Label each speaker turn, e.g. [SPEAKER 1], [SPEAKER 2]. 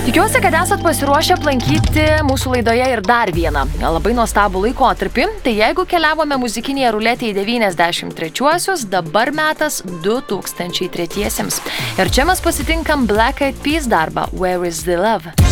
[SPEAKER 1] Tikiuosi, kad esat pasiruošę aplankyti mūsų laidoje ir dar vieną labai nuostabų laikotarpį. Tai jeigu keliavome muzikinėje ruletėje į 93-uosius, dabar metas 2003-iesiems. Ir čia mes pasitinkam Black Eyed Peas darbą Where is the Love?